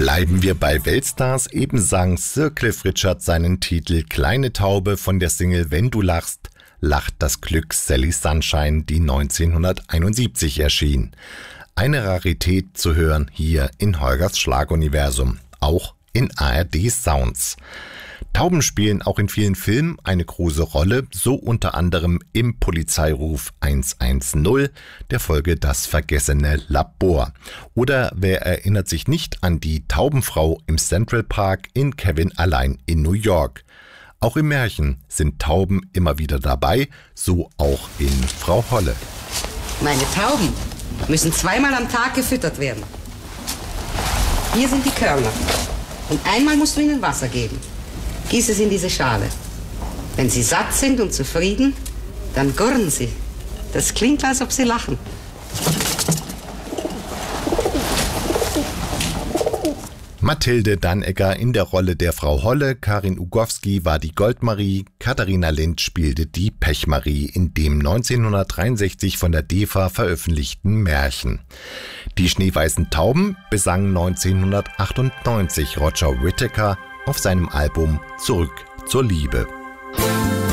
Bleiben wir bei Weltstars. Eben sang Sir Cliff Richard seinen Titel Kleine Taube von der Single Wenn du lachst, lacht das Glück Sally Sunshine, die 1971 erschien. Eine Rarität zu hören hier in Holgers Schlaguniversum, auch in ARD Sounds. Tauben spielen auch in vielen Filmen eine große Rolle, so unter anderem im Polizeiruf 110, der Folge Das vergessene Labor. Oder wer erinnert sich nicht an die Taubenfrau im Central Park in Kevin allein in New York. Auch im Märchen sind Tauben immer wieder dabei, so auch in Frau Holle. Meine Tauben müssen 2-mal am Tag gefüttert werden. Hier sind die Körner. Und einmal musst du ihnen Wasser geben. Gieß es in diese Schale. Wenn sie satt sind und zufrieden, dann gurren sie. Das klingt, als ob sie lachen. Mathilde Dannegger in der Rolle der Frau Holle, Karin Ugowski war die Goldmarie, Katharina Lind spielte die Pechmarie in dem 1963 von der DEFA veröffentlichten Märchen. Die Schneeweißen Tauben besang 1998 Roger Whittaker auf seinem Album Zurück zur Liebe.